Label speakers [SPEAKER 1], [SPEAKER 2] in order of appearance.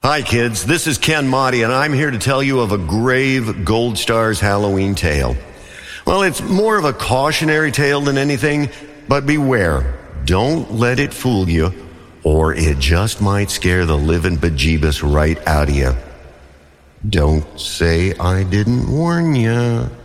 [SPEAKER 1] Hi kids, this is Ken Motti, and I'm here to tell you of a grave Gold Stars Halloween tale. Well, it's more of a cautionary tale than anything, but beware. Don't let it fool you, or it just might scare the living bejeebus right out of you. Don't say I didn't warn you.